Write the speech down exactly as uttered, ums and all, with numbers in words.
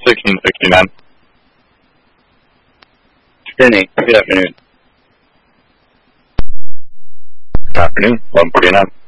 sixteen sixty-nine. Sydney, good afternoon. Good afternoon, eleven forty-nine.